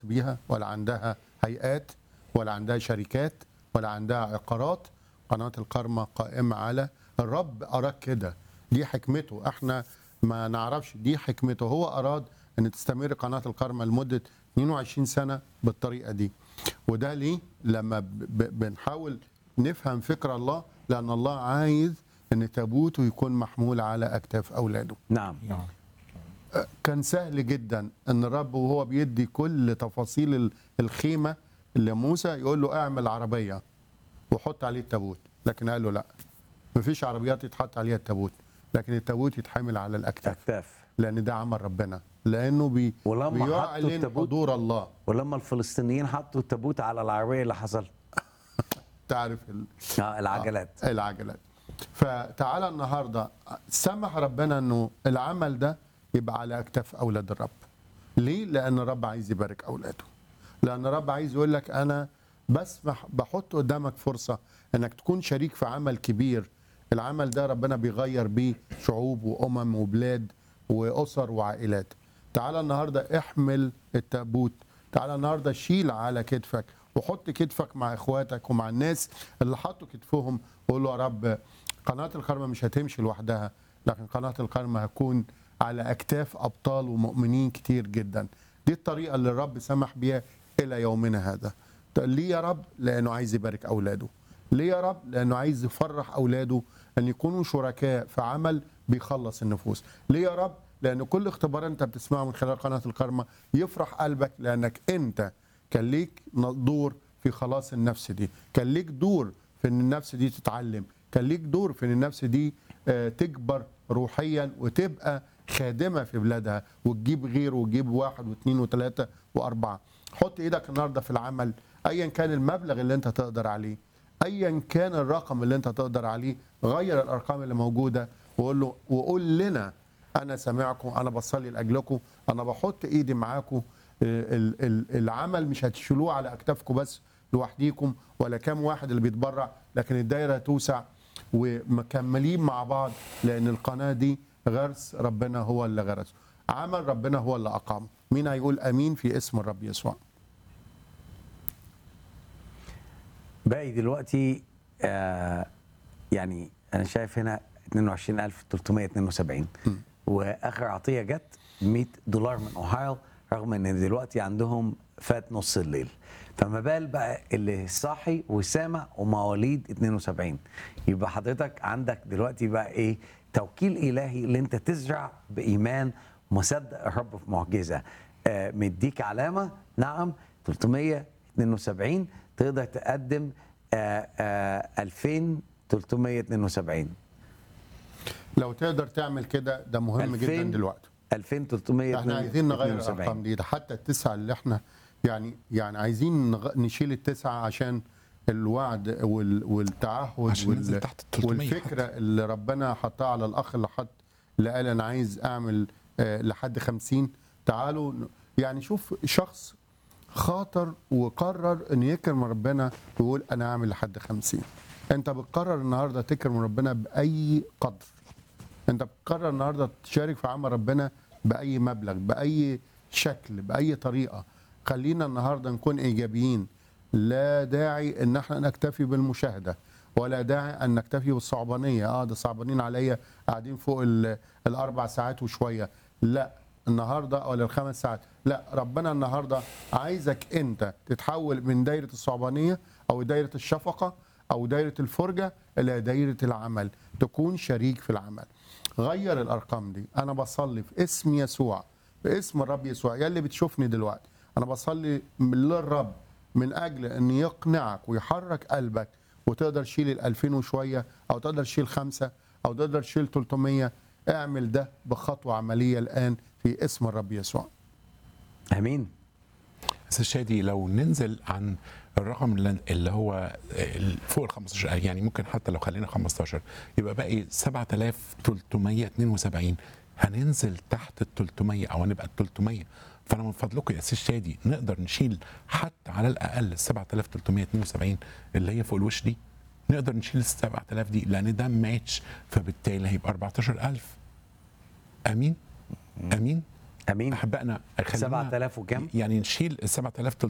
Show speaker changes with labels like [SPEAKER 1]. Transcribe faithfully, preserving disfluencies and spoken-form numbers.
[SPEAKER 1] بيها ولا عندها هيئات ولا عندها شركات ولا عندها عقارات. قناة الكرمة قائمة على الرب أراد كده، دي حكمته، احنا ما نعرفش، دي حكمته، هو أراد أن تستمر قناة الكرمة لمدة اثنين وعشرين سنة بالطريقة دي. وده ليه؟ لما ب- بنحاول نفهم فكر الله، لأن الله عايز أن تابوته يكون محمول على أكتاف أولاده.
[SPEAKER 2] نعم.
[SPEAKER 3] نعم.
[SPEAKER 1] كان سهل جدا ان الرب وهو بيدي كل تفاصيل ال- الخيمه لموسى يقول له اعمل عربيه وحط عليه التابوت، لكن قال له لا، مفيش عربيات يتحط عليها التابوت، لكن التابوت يتحمل على الاكتاف،
[SPEAKER 2] اكتاف.
[SPEAKER 1] لان ده عمل ربنا، لانه بي
[SPEAKER 2] ولما حطوا
[SPEAKER 1] بيعلن
[SPEAKER 2] التابوت-
[SPEAKER 1] حضور الله.
[SPEAKER 2] ولما الفلسطينيين حطوا التابوت على العربيه اللي حصل
[SPEAKER 1] تعرف ال...
[SPEAKER 2] آه العجلات.
[SPEAKER 1] آه، العجلات. فتعالى النهارده سمح ربنا انه العمل ده يبقى على اكتاف اولاد الرب. ليه؟ لان الرب عايز يبارك اولاده، لان الرب عايز يقول لك انا بسمح، بحط قدامك فرصه انك تكون شريك في عمل كبير. العمل ده ربنا بيغير بيه شعوب وامم وبلاد واسر وعائلات. تعالى النهارده احمل التابوت، تعالى النهارده شيل على كتفك وحط كتفك مع اخواتك ومع الناس اللي حطوا كتفهم، وقول له يا رب قناه الكرمه مش هتمشي لوحدها، لكن قناه الكرمه هتكون على اكتاف ابطال ومؤمنين كتير جدا. دي الطريقه اللي الرب سمح بيها الى يومنا هذا. ليه يا رب؟ لانه عايز يبارك اولاده. ليه يا رب؟ لانه عايز يفرح اولاده ان يكونوا شركاء في عمل بيخلص النفوس. ليه يا رب؟ لان كل اختبار انت بتسمعه من خلال قناه الكرمه يفرح قلبك، لانك انت كان ليك دور في خلاص النفس دي، كان ليك دور في ان النفس دي تتعلم، كان ليك دور في ان النفس دي آه، تكبر روحيا وتبقى خادمه في بلادها وتجيب غيره وتجيب واحد واثنين وثلاثه واربعه. حط ايدك النهارده في العمل، ايا كان المبلغ اللي انت تقدر عليه، ايا كان الرقم اللي انت تقدر عليه، غير الارقام اللي موجوده وقول له وقول لنا انا سامعكم، انا بصلي لاجلكم، انا بحط ايدي معاكم. ال- ال- العمل مش هتشيلوه على اكتافكم بس لوحديكم ولا كام واحد اللي بيتبرع، لكن الدايره توسع ومكملين مع بعض، لان القناه دي غرس ربنا هو اللي غرسه، عمل ربنا هو اللي اقامه. مين هيقول امين في اسم الرب يسوع؟
[SPEAKER 2] باقي دلوقتي آه يعني انا شايف هنا اثنين وعشرين ألف وثلاثمائة واثنين وسبعين، واخر عطيه جت مئة دولار من اوهايو، رغم ان دلوقتي عندهم فات نص الليل. فما بال بقى اللي صاحي وسامع ومواليد اثنين وسبعين، يبقى حضرتك عندك دلوقتي بقى ايه؟ توكيل الهي اللي انت تزرع بايمان مصدق الرب في معجزه. آه مديك علامه، نعم ثلاثمائة واثنين وسبعين تقدر تقدم آه آه ألفين وثلاثمائة واثنين وسبعين.
[SPEAKER 1] لو تقدر تعمل كده ده مهم جدا
[SPEAKER 2] ألفين
[SPEAKER 1] دلوقتي.
[SPEAKER 2] ألفين وثلاثمائة
[SPEAKER 1] احنا عايزين نغير
[SPEAKER 2] واثنين وسبعين.
[SPEAKER 1] الارقام دي، ده حتى التسعه اللي احنا يعني يعني عايزين نغ- نشيل التسعه عشان الوعد وال- والتعهد
[SPEAKER 3] عشان ننزل
[SPEAKER 1] وال
[SPEAKER 3] تحت ال ثلاثمائة
[SPEAKER 1] والفكره اللي ربنا حطها على الاخ اللي حط، اللي قال انا عايز اعمل آه، لحد خمسين. تعالوا ن- يعني شوف شخص خاطر وقرر ان يكرم ربنا ويقول انا اعمل لحد خمسين. انت بتقرر النهارده تكرم ربنا باي قدر، انت بتقرر النهارده تشارك في عمل ربنا باي مبلغ باي شكل باي طريقه. خلينا النهارده نكون ايجابيين، لا داعي ان احنا نكتفي بالمشاهده ولا داعي ان نكتفي بالصعبانيه. اه ده صعبانين عليا قاعدين فوق ال- الاربع ساعات وشويه، لا النهارده ولا الخمس ساعات، لا ربنا النهارده عايزك انت تتحول من دايره الصعبانيه او دايره الشفقه او دايره الفرجه الى دايره العمل، تكون شريك في العمل. غير الارقام دي. انا بصلي في اسم يسوع، باسم الرب يسوع، يا اللي بتشوفني دلوقتي انا بصلي للرب من اجل ان يقنعك ويحرك قلبك وتقدر تشيل الألفين وشويه او تقدر تشيل خمسه او تقدر تشيل ثلاثمائة. اعمل ده بخطوه عمليه الان في اسم الرب يسوع.
[SPEAKER 2] امين.
[SPEAKER 3] بس شادي لو ننزل عن الرقم اللي اللي هو فوق ال خمستاشر، يعني ممكن حتى لو خلينا خمستاشر يبقى باقي سبعة آلاف وثلاثمائة واثنين وسبعين، هننزل تحت ال ثلاثمائة او هنبقى ال ثلاثمائة. فانا من فضلكم يا استاذ شادي نقدر نشيل حتى على الاقل ال سبعة آلاف وثلاثمائة واثنين وسبعين اللي هي فوق الوش دي، نقدر نشيل ال سبعة آلاف دي لان ده ماتش، فبالتالي هيبقى أربعتاشر ألف. امين امين.
[SPEAKER 2] امين.
[SPEAKER 3] احبائنا خلينا
[SPEAKER 2] سبعة آلاف وكام؟
[SPEAKER 3] يعني نشيل ال سبعة آلاف